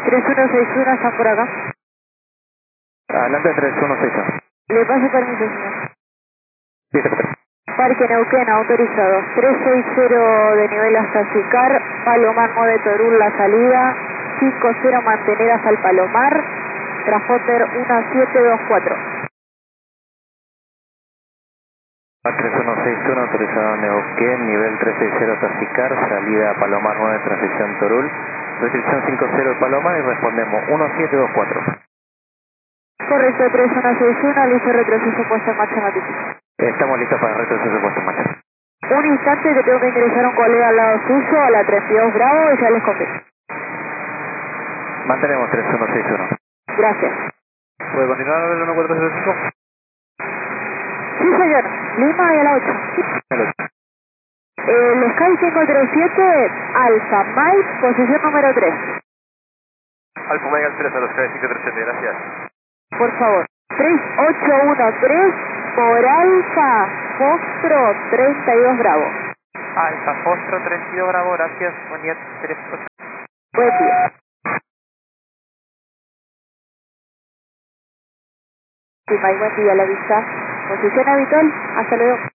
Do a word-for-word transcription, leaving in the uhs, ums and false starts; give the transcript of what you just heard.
tres uno seis uno, están por acá. Adelante tres uno seis uno. Le paso permiso, señor. Sí, secretario. Parque Neuquén, autorizado. trescientos sesenta de nivel hasta Sicar, Palomar nueve Torul la salida, cincuenta mantener hasta el Palomar, Transporter uno siete dos cuatro. tres uno seis uno, autorizado Neuquén, nivel trescientos sesenta Taxicar, salida Palomar nueve, transición Torul, restricción cincuenta Palomar y respondemos uno siete dos cuatro. Correcto, tres uno seis uno, listo, retroceso puesto en marcha Matiz. Estamos listos para retroceso puesto en marcha. Un instante que tengo que ingresar a un colega al lado suyo, a la treinta y dos Bravo, y ya les confirmo. Mantenemos tres uno seis uno. Gracias. ¿Puede continuar el uno cuatro cero cinco? Sí, señor. Lima y a la ocho. El Sky cinco tres siete, Alfa Mike, posición número tres. Alfa Mike al teléfono, Sky cinco tres siete, gracias. Por favor. tres ocho uno tres por Alfa Fostro treinta y dos Bravo. Alfa Fostro treinta y dos Bravo, gracias. Buen día, tres ocho. Buen día. Sí, Mike, buen día, la vista. Posición habitual, hasta luego.